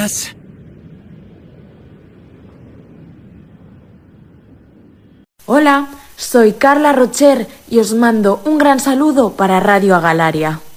buenas. Hola, soy Carla Rocher y os mando un gran saludo para Radio Agalaria.